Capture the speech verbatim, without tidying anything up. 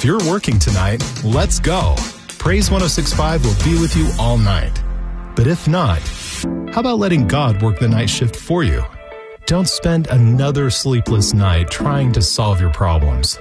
If you're working tonight, let's go. Praise one oh six point five will be with you all night. But if not, how about letting God work the night shift for you? Don't spend another sleepless night trying to solve your problems.